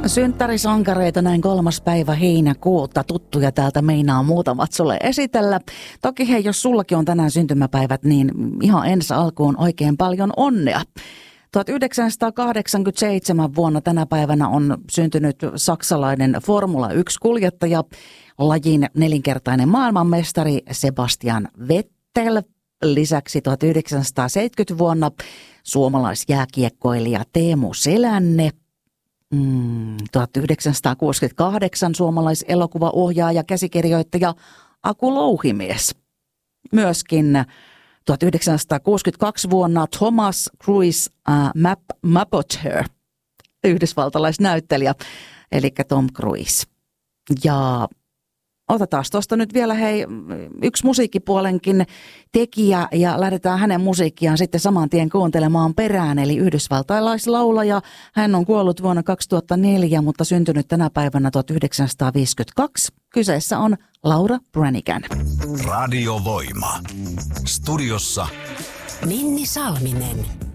Synttärisankareita näin 3. päivä heinäkuuta. Tuttuja täältä meinaa muutamat sulle esitellä. Toki hei, jos sullakin on tänään syntymäpäivät, niin ihan ensi alkuun oikein paljon onnea. 1987 vuonna tänä päivänä on syntynyt saksalainen Formula 1-kuljettaja, lajin nelinkertainen maailmanmestari Sebastian Vettel. Lisäksi 1970 vuonna suomalaisjääkiekkoilija Teemu Selänne. 1968 suomalaiselokuvaohjaaja, käsikirjoittaja Aku Louhimies. Myöskin 1962 vuonna Thomas Cruise Mapother, yhdysvaltalaisnäyttelijä, eli Tom Cruise. Ja otetaan tuosta nyt vielä yksi musiikkipuolenkin tekijä ja lähdetään hänen musiikkiaan sitten saman tien kuuntelemaan perään. Eli yhdysvaltalaislaulaja. Hän on kuollut vuonna 2004, mutta syntynyt tänä päivänä 1952. Kyseessä on Laura Branigan. Radiovoima. Studiossa Minni Salminen.